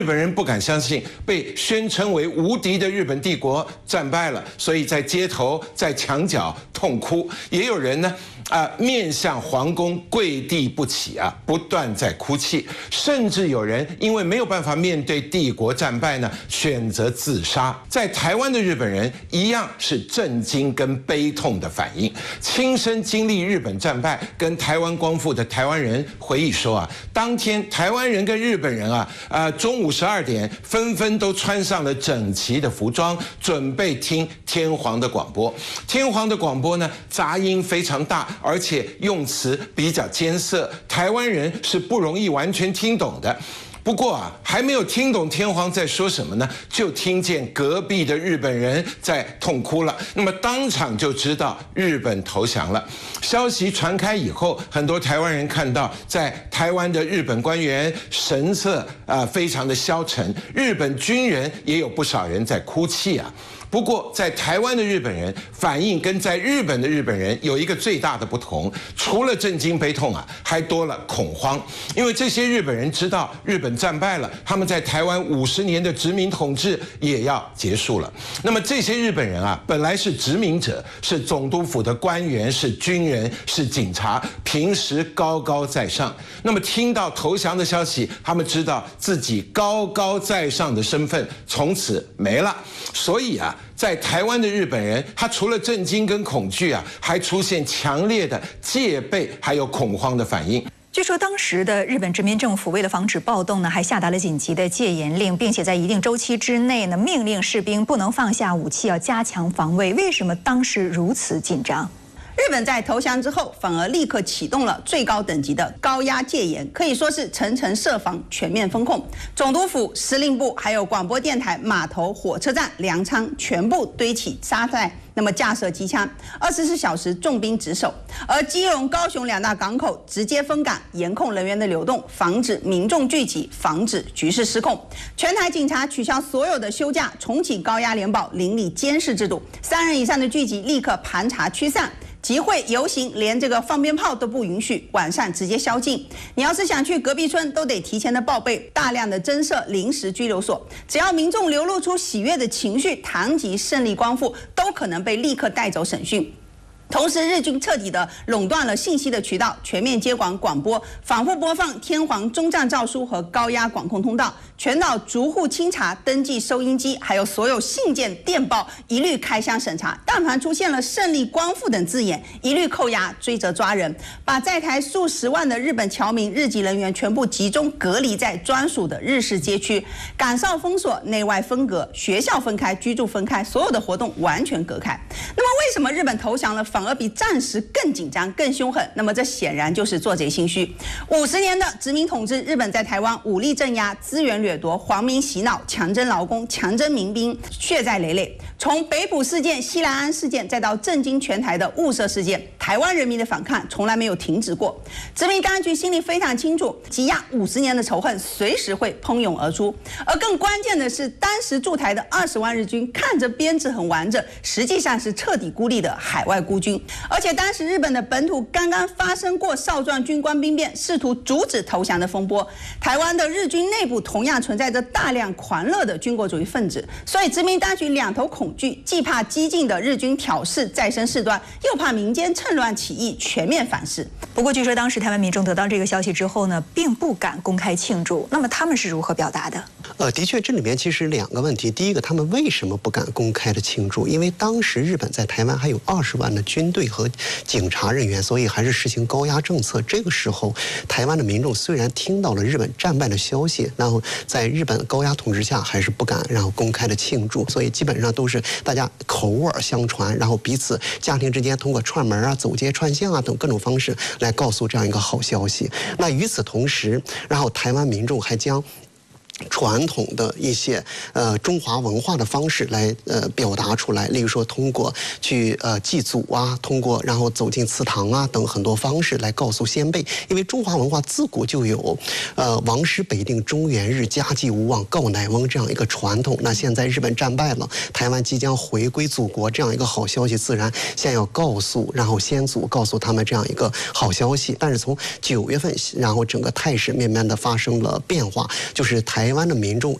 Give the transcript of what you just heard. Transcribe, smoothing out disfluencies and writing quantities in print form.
日本人不敢相信被宣称为无敌的日本帝国战败了，所以在街头、在墙角痛哭。也有人呢，面向皇宫跪地不起啊，不断在哭泣。甚至有人因为没有办法面对帝国战败呢，选择自杀。在台湾的日本人一样是震惊跟悲痛的反应。亲身经历日本战败跟台湾光复的台湾人回忆说啊，当天台湾人跟日本人中午12点纷纷都穿上了整齐的服装，准备听天皇的广播。天皇的广播呢，杂音非常大，而且用词比较艰涩，台湾人是不容易完全听懂的。不过还没有听懂天皇在说什么呢，就听见隔壁的日本人在痛哭了。那么当场就知道日本投降了。消息传开以后，很多台湾人看到在台湾的日本官员神色非常的消沉，日本军人也有不少人在哭泣啊。不过，在台湾的日本人反应跟在日本的日本人有一个最大的不同，除了震惊悲痛还多了恐慌。因为这些日本人知道日本战败了，他们在台湾50年的殖民统治也要结束了。那么这些日本人本来是殖民者，是总督府的官员，是军人，是警察，平时高高在上。那么听到投降的消息，他们知道自己高高在上的身份从此没了，所以在台湾的日本人，他除了震惊跟恐惧还出现强烈的戒备还有恐慌的反应。 据说当时的日本殖民政府为了防止暴动呢，还下达了紧急的戒严令，并且在一定周期之内呢，命令士兵不能放下武器，要加强防卫。为什么当时如此紧张？ 日本在投降之后，反而立刻启动了最高等级的高压戒严，可以说是层层设防，全面封控。总督府、司令部，还有广播电台、码头、火车站、粮仓，全部堆起沙袋，那么架设机枪，24小时重兵值守。而基隆、高雄2大港口直接封港，严控人员的流动，防止民众聚集，防止局势失控。全台警察取消所有的休假，重启高压联保邻里监视制度，3人以上的聚集立刻盘查驱散。集会游行连这个放鞭炮都不允许，晚上直接宵禁。你要是想去隔壁村，都得提前的报备，大量的增设临时拘留所。只要民众流露出喜悦的情绪，谈及胜利光复，都可能被立刻带走审讯。同时，日军彻底的垄断了信息的渠道，全面接管广播，反复播放天皇终战诏书和高压管控通道，全岛逐户清查、登记收音机，还有所有信件、电报一律开箱审查。但凡出现了胜利光复等字眼，一律扣押、追责抓人，把在台数十万的日本侨民、日籍人员全部集中隔离在专属的日式街区，岗哨封锁、内外分隔、学校分开、居住分开，所有的活动完全隔开。那么，为什么日本投降了，反而比战时更紧张、更凶狠？那么这显然就是做贼心虚。50年的殖民统治，日本在台湾武力镇压、资源掠夺、皇民洗脑、强征劳工、强征民兵，血债累累。从北埔事件、西来安事件，再到震惊全台的雾社事件，台湾人民的反抗从来没有停止过。殖民当局心里非常清楚，积压50年的仇恨随时会喷涌而出。而更关键的是，当时驻台的20万日军，看着编制很完整，实际上是彻底孤立的海外孤军。而且当时日本的本土刚刚发生过少壮军官兵变，试图阻止投降的风波。台湾的日军内部同样存在着大量狂热的军国主义分子，所以殖民当局两头恐惧，既怕激进的日军挑事再生事端，又怕民间趁乱起义，全面反噬。 不过据说当时台湾民众得到这个消息之后呢，并不敢公开庆祝。那么他们是如何表达的？ 的确，这里面其实2个问题。第一个，他们为什么不敢公开的庆祝？因为当时日本在台湾还有20万的军队和警察人员，所以还是实行高压政策。这个时候，台湾的民众虽然听到了日本战败的消息，然后在日本高压统治下，还是不敢然后公开的庆祝，所以基本上都是大家口耳相传，然后彼此家庭之间通过串门啊、走街串巷啊等各种方式来告诉这样一个好消息。那与此同时，然后台湾民众还将传统的一些中华文化的方式来表达出来，例如说通过去祭祖啊，通过然后走进祠堂啊等很多方式来告诉先辈，因为中华文化自古就有王师北定中原日，家祭无忘告乃翁这样一个传统。那现在日本战败了，台湾即将回归祖国这样一个好消息，自然先要告诉然后先祖告诉他们这样一个好消息。但是从9月份，然后整个态势慢慢的发生了变化，就是台台湾的民众